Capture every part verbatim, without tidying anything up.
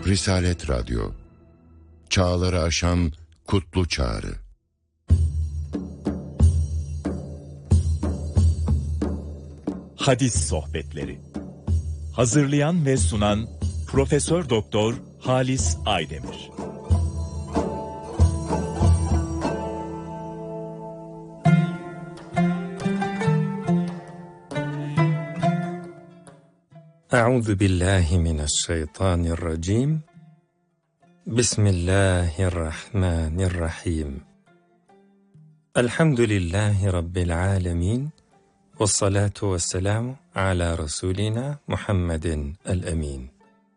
Risalet Radyo, çağları aşan kutlu çağrı. Hadis sohbetleri. Hazırlayan ve sunan Profesör Doktor Halis Aydemir. Euzu billahi mineşşeytanirracim. Bismillahirrahmanirrahim. Elhamdülillahi rabbil alamin. Vessalatu vesselamu ala rasulina Muhammedin el-emin.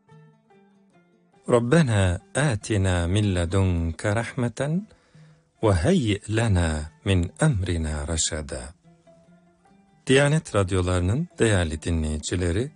Rabbena atina min ledunke rahmeten ve heyyi lena min emrina reşeda. Diyanet radyolarının değerli dinleyicileri,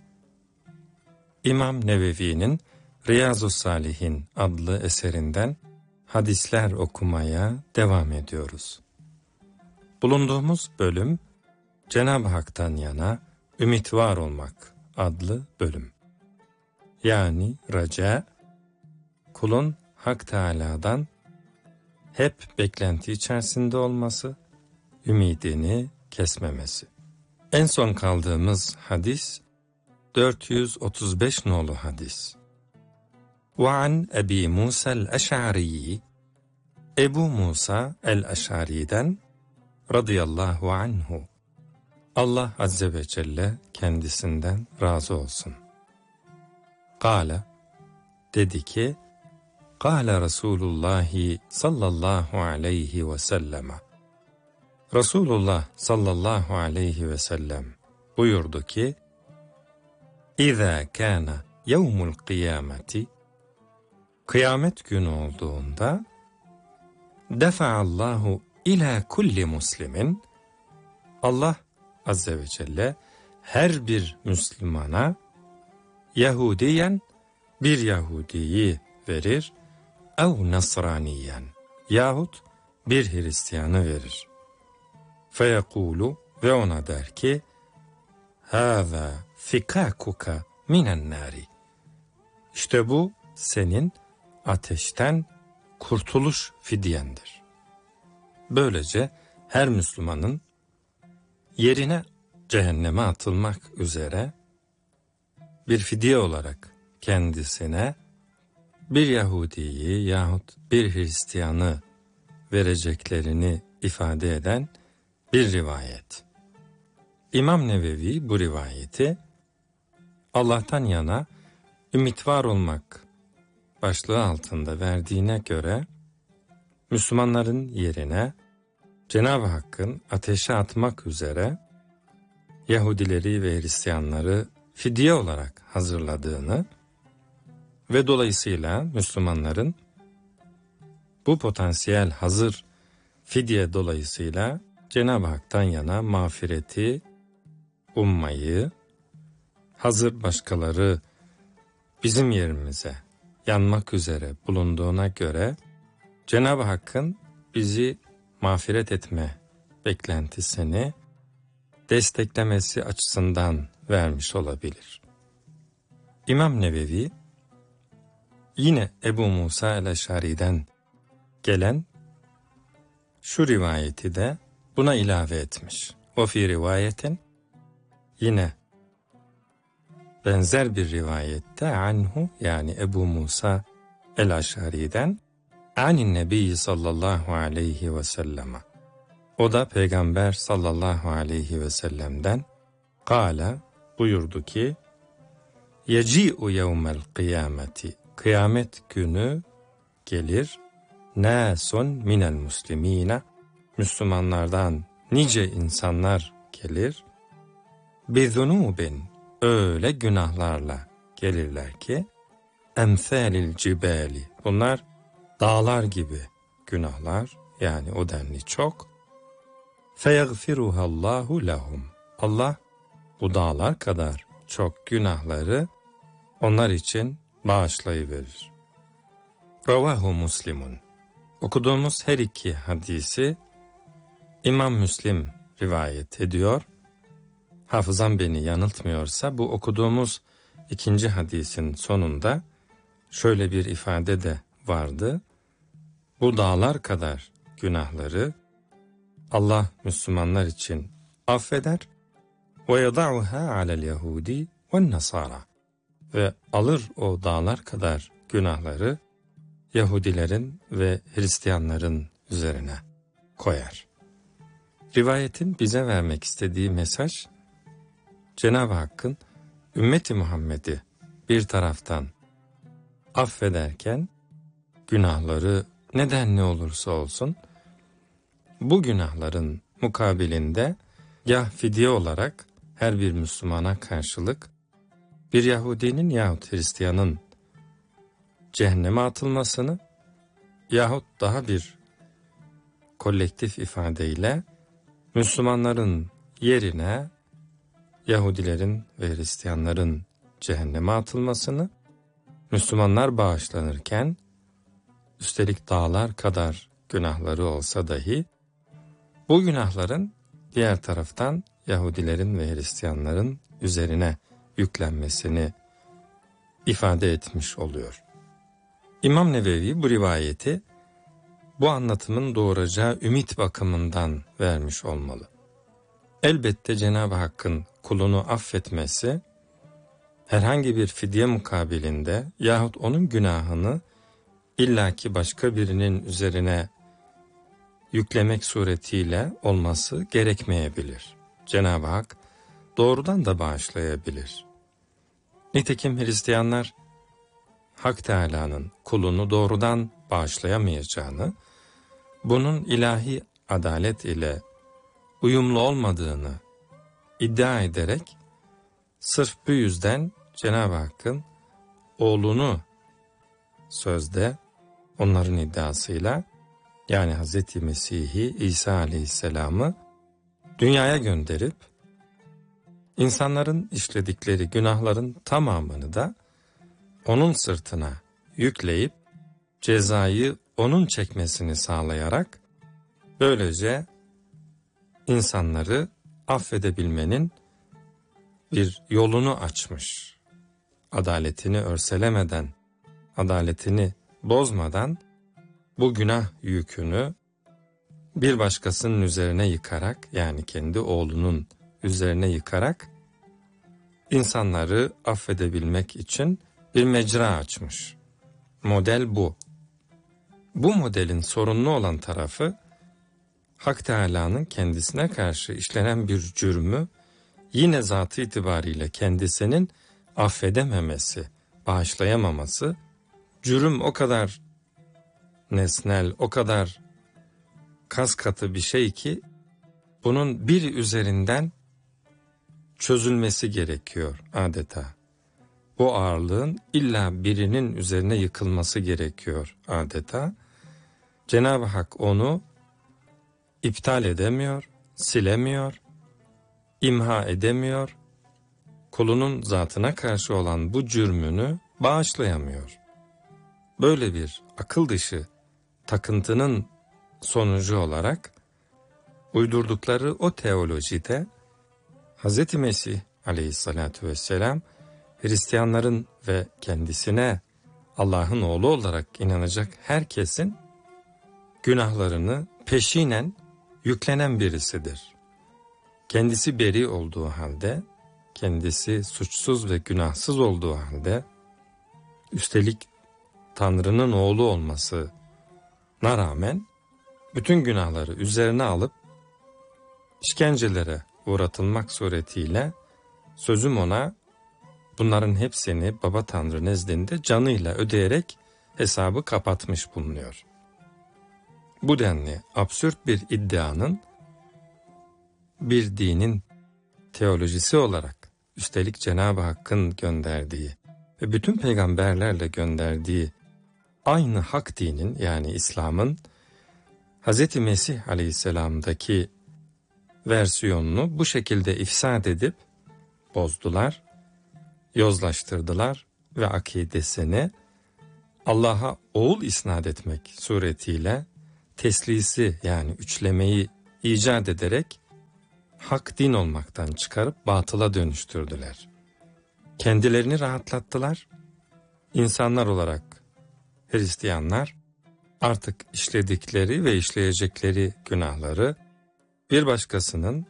İmam Nevevi'nin Riyazu's-Salihin adlı eserinden hadisler okumaya devam ediyoruz. Bulunduğumuz bölüm, Cenab-ı Hak'tan yana ümit var olmak adlı bölüm. Yani raca, kulun Hak Teâlâ'dan hep beklenti içerisinde olması, ümidini kesmemesi. En son kaldığımız hadis, dört yüz otuz beş nolu hadis. وَعَنْ Ebi Musa el-Eş'ari, Ebu Musa el-Eş'ari'den radıyallahu anhu, Allah Azze ve Celle kendisinden razı olsun. Kâle, dedi ki, Kâle Resulullah sallallahu aleyhi ve sellem. Resulullah sallallahu aleyhi ve sellem buyurdu ki, İzâ kâne yevmul kıyameti, kıyamet günü olduğunda, defa'allahu ila kulli muslimin, Allah Azze ve Celle her bir Müslümana Yahudiyen bir Yahudiyi verir, ev Nasraniyen yahut bir Hristiyanı verir. Feyekulu, ve ona der ki, hâzâ fikâkuka minen nâri, İşte bu senin ateşten kurtuluş fidyendir. Böylece her Müslümanın yerine cehenneme atılmak üzere bir fidye olarak kendisine bir Yahudiyi yahut bir Hristiyanı vereceklerini ifade eden bir rivayet. İmam Nevevi bu rivayeti Allah'tan yana ümit var olmak başlığı altında verdiğine göre Müslümanların yerine Cenab-ı Hakk'ın ateşe atmak üzere Yahudileri ve Hristiyanları fidye olarak hazırladığını ve dolayısıyla Müslümanların bu potansiyel hazır fidye dolayısıyla Cenab-ı Hak'tan yana mağfireti ummayı, hazır başkaları bizim yerimize yanmak üzere bulunduğuna göre Cenab-ı Hakk'ın bizi mağfiret etme beklentisini desteklemesi açısından vermiş olabilir. İmam Nevevi yine Ebu Musa el-Eş'ari'den gelen şu rivayeti de buna ilave etmiş. O fi rivayetin, yine benzer bir rivayette anhu, yani Ebu Musa el-Eş'ari'den anin nebi sallallahu aleyhi ve sellem, o da Peygamber sallallahu aleyhi ve sellem'den kâle, buyurdu ki, yeci'u yevmel kıyameti, kıyamet günü gelir, nâsun minel muslimîne, Müslümanlardan nice insanlar gelir, bizunubin, öyle günahlarla gelirler ki, emsalil cibali, bunlar dağlar gibi günahlar, yani o denli çok, feyagfiruhallahu lahum, Allah bu dağlar kadar çok günahları onlar için bağışlayıverir. Ravahu Muslimun. Okuduğumuz her iki hadisi İmam Müslim rivayet ediyor. Hafızam beni yanıltmıyorsa bu okuduğumuz ikinci hadisin sonunda şöyle bir ifade de vardı. Bu dağlar kadar günahları Allah Müslümanlar için affeder. وَيَضَعُهَا عَلَى الْيَهُودِ وَالنَّصَارَى ve alır o dağlar kadar günahları Yahudilerin ve Hristiyanların üzerine koyar. Rivayetin bize vermek istediği mesaj, Cenab-ı Hakk'ın ümmeti Muhammed'i bir taraftan affederken günahları neden ne olursa olsun bu günahların mukabilinde ya fidye olarak her bir Müslümana karşılık bir Yahudinin yahut Hristiyanın cehenneme atılmasını yahut daha bir kolektif ifadeyle Müslümanların yerine Yahudilerin ve Hristiyanların cehenneme atılmasını, Müslümanlar bağışlanırken üstelik dağlar kadar günahları olsa dahi bu günahların diğer taraftan Yahudilerin ve Hristiyanların üzerine yüklenmesini ifade etmiş oluyor. İmam Nevevi bu rivayeti bu anlatımın doğuracağı ümit bakımından vermiş olmalı. Elbette Cenab-ı Hakk'ın kulunu affetmesi, herhangi bir fidye mukabilinde yahut onun günahını illaki başka birinin üzerine yüklemek suretiyle olması gerekmeyebilir. Cenab-ı Hak doğrudan da bağışlayabilir. Nitekim Hristiyanlar, Hak Teâlâ'nın kulunu doğrudan bağışlayamayacağını, bunun ilahi adalet ile uyumlu olmadığını iddia ederek, sırf bu yüzden Cenab-ı Hakk'ın oğlunu sözde onların iddiasıyla, yani Hz. Mesih'i İsa Aleyhisselam'ı dünyaya gönderip, insanların işledikleri günahların tamamını da onun sırtına yükleyip, cezayı onun çekmesini sağlayarak, böylece insanları affedebilmenin bir yolunu açmış. Adaletini örselemeden, adaletini bozmadan bu günah yükünü bir başkasının üzerine yıkarak, yani kendi oğlunun üzerine yıkarak insanları affedebilmek için bir mecra açmış. Model bu. Bu modelin sorunlu olan tarafı, Hak Teâlâ'nın kendisine karşı işlenen bir cürmü yine zatı itibariyle kendisinin affedememesi, bağışlayamaması. Cürüm o kadar nesnel, o kadar kas katı bir şey ki bunun bir üzerinden çözülmesi gerekiyor adeta. Bu ağırlığın illa birinin üzerine yıkılması gerekiyor adeta. Cenab-ı Hak onu iptal edemiyor, silemiyor, imha edemiyor. Kulunun zatına karşı olan bu cürmünü bağışlayamıyor. Böyle bir akıl dışı takıntının sonucu olarak uydurdukları o teolojide Hz. Mesih Aleyhisselatü Vesselam Hristiyanların ve kendisine Allah'ın oğlu olarak inanacak herkesin günahlarını peşinen yüklenen birisidir. Kendisi beri olduğu halde, kendisi suçsuz ve günahsız olduğu halde, üstelik Tanrı'nın oğlu olmasına rağmen bütün günahları üzerine alıp işkencelere uğratılmak suretiyle sözüm ona bunların hepsini Baba Tanrı nezdinde canıyla ödeyerek hesabı kapatmış bulunuyor. Bu denli absürt bir iddianın bir dinin teolojisi olarak, üstelik Cenab-ı Hakk'ın gönderdiği ve bütün peygamberlerle gönderdiği aynı hak dinin, yani İslam'ın Hz. Mesih Aleyhisselam'daki versiyonunu bu şekilde ifsad edip bozdular, yozlaştırdılar ve akidesini Allah'a oğul isnat etmek suretiyle teslisi, yani üçlemeyi icat ederek hak din olmaktan çıkarıp batıla dönüştürdüler. Kendilerini rahatlattılar, insanlar olarak Hristiyanlar artık işledikleri ve işleyecekleri günahları bir başkasının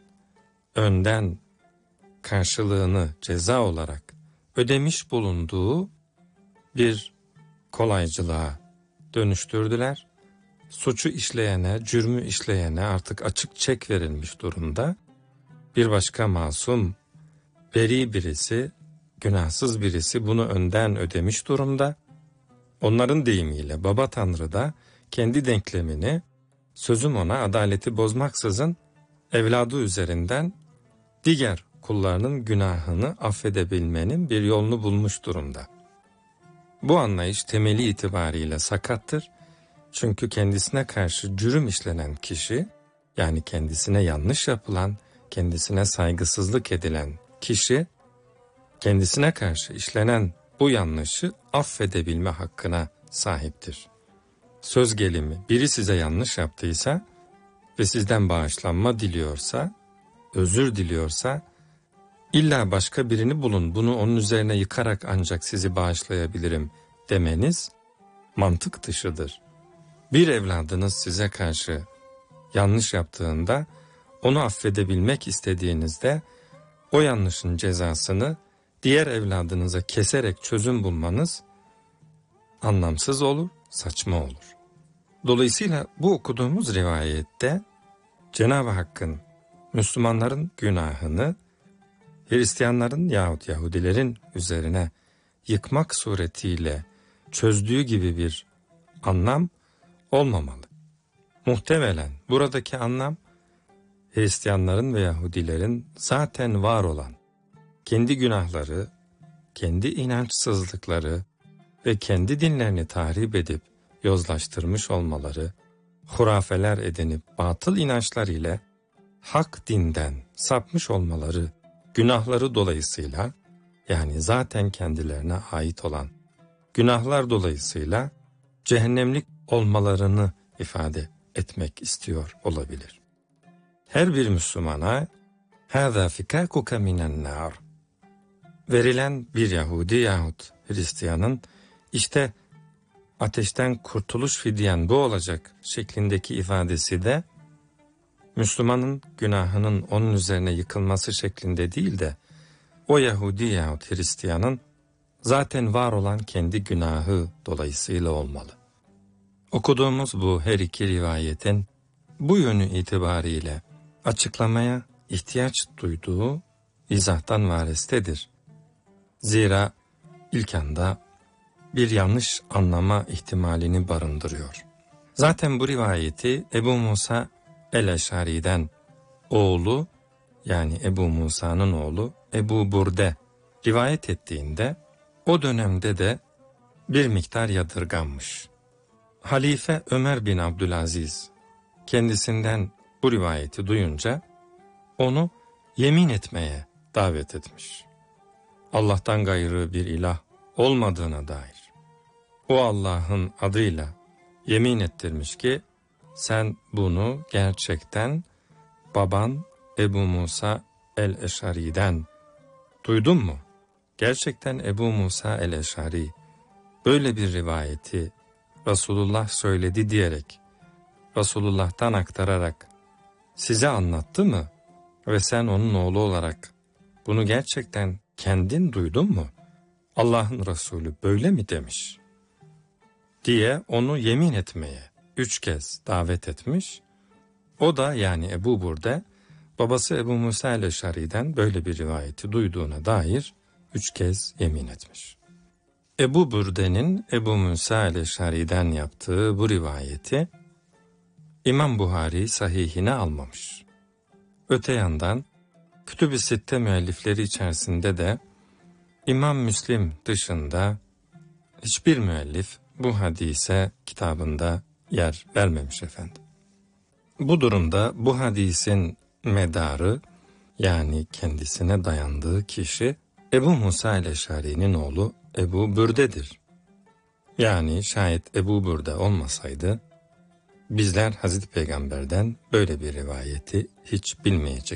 önden karşılığını ceza olarak ödemiş bulunduğu bir kolaycılığa dönüştürdüler. Suçu işleyene, cürmü işleyene artık açık çek verilmiş durumda. Bir başka masum, beri birisi, günahsız birisi bunu önden ödemiş durumda. Onların deyimiyle Baba Tanrı da kendi denklemini, sözüm ona adaleti bozmaksızın evladı üzerinden diğer kullarının günahını affedebilmenin bir yolunu bulmuş durumda. Bu anlayış temeli itibariyle sakattır. Çünkü kendisine karşı cürüm işlenen kişi, yani kendisine yanlış yapılan, kendisine saygısızlık edilen kişi, kendisine karşı işlenen bu yanlışı affedebilme hakkına sahiptir. Söz gelimi, biri size yanlış yaptıysa ve sizden bağışlanma diliyorsa, özür diliyorsa, illa başka birini bulun, bunu onun üzerine yıkarak ancak sizi bağışlayabilirim demeniz mantık dışıdır. Bir evladınız size karşı yanlış yaptığında, onu affedebilmek istediğinizde, o yanlışın cezasını diğer evladınıza keserek çözüm bulmanız anlamsız olur, saçma olur. Dolayısıyla bu okuduğumuz rivayette Cenab-ı Hakk'ın Müslümanların günahını Hristiyanların yahut Yahudilerin üzerine yıkmak suretiyle çözdüğü gibi bir anlam olmamalı. Muhtemelen buradaki anlam Hristiyanların ve Yahudilerin zaten var olan kendi günahları, kendi inançsızlıkları ve kendi dinlerini tahrip edip yozlaştırmış olmaları, hurafeler edinip batıl inançlar ile hak dinden sapmış olmaları, günahları dolayısıyla, yani zaten kendilerine ait olan günahlar dolayısıyla cehennemlik olmalarını ifade etmek istiyor olabilir. Her bir Müslümana hâzâ fikâkuke minen nâr verilen bir Yahudi yahut Hristiyanın işte ateşten kurtuluş fidyen bu olacak şeklindeki ifadesi de Müslümanın günahının onun üzerine yıkılması şeklinde değil de o Yahudi yahut Hristiyanın zaten var olan kendi günahı dolayısıyla olmalı. Okuduğumuz bu her iki rivayetin bu yönü itibariyle açıklamaya ihtiyaç duyduğu izahtan varestedir. Zira ilk anda bir yanlış anlama ihtimalini barındırıyor. Zaten bu rivayeti Ebu Musa el-Eşari'den oğlu, yani Ebu Musa'nın oğlu Ebu Burde rivayet ettiğinde o dönemde de bir miktar yadırganmış. Halife Ömer bin Abdülaziz kendisinden bu rivayeti duyunca onu yemin etmeye davet etmiş. Allah'tan gayrı bir ilah olmadığına dair o Allah'ın adıyla yemin ettirmiş ki sen bunu gerçekten baban Ebu Musa el-Eşari'den duydun mu? Gerçekten Ebu Musa el-Eşari böyle bir rivayeti Resulullah söyledi diyerek, Resulullah'tan aktararak size anlattı mı? Ve sen onun oğlu olarak bunu gerçekten kendin duydun mu? Allah'ın Resulü böyle mi demiş? Diye onu yemin etmeye üç kez davet etmiş. O da yani Ebu Burde, babası Ebu Musa el-Eşari'den böyle bir rivayeti duyduğuna dair üç kez yemin etmiş. Ebu Burde'nin Ebu Musa el-Eşari'den yaptığı bu rivayeti İmam Buhari sahihine almamış. Öte yandan Kütüb-i Sitte müellifleri içerisinde de İmam Müslim dışında hiçbir müellif bu hadise kitabında yer vermemiş efendim. Bu durumda bu hadisin medarı, yani kendisine dayandığı kişi Ebu Musa el-Eşari'nin oğlu Ebu Bürde'dir. Yani şayet Ebu Bürde olmasaydı bizler Hazreti Peygamber'den böyle bir rivayeti hiç bilmeyecektik.